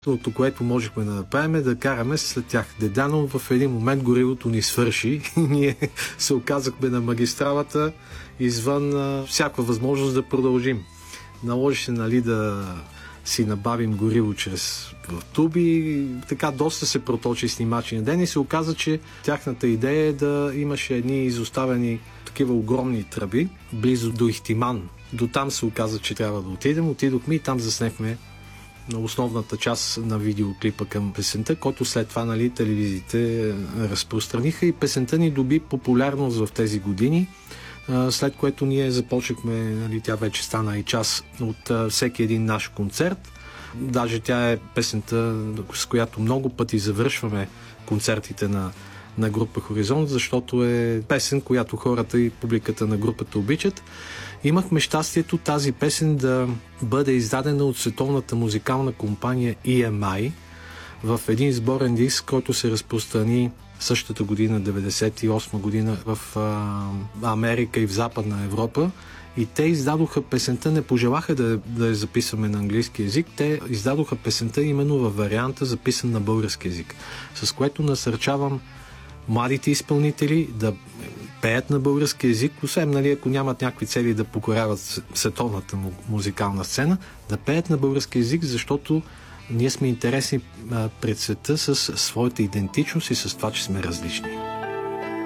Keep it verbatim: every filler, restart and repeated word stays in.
Единственото, което можехме да направим е да караме след тях. Дедано в един момент горивото ни свърши и ние се оказахме на магистралата извън а, всяка възможност да продължим. Наложи се, нали, да си набавим гориво чрез в туби. Така доста се проточи снимачи на ден и се оказа, че тяхната идея е да имаше едни изоставени такива огромни тръби близо до Ихтиман. До там се оказа, че трябва да отидем. Отидохме и там заснехме на основната част на видеоклипа към песента, който след това, нали, телевизиите разпространиха и песента ни доби популярност в тези години, след което ние започнахме, нали, тя вече стана и част от всеки един наш концерт. Даже тя е песента, с която много пъти завършваме концертите на, на група Хоризонт, защото е песен, която хората и публиката на групата обичат. Имахме щастието тази песен да бъде издадена от световната музикална компания И Ем Ай в един сборен диск, който се разпространи същата година, деветдесет и осма година, в а, Америка и в Западна Европа. И те издадоха песента, не пожелаха да, да я записваме на английски език, те издадоха песента именно във варианта записан на български език, с което насърчавам младите изпълнители да пеят на български език, освен, нали, ако нямат някакви цели да покоряват световната музикална сцена, да пеят на български език, защото ние сме интересни а, пред света с своята идентичност и с това, че сме различни.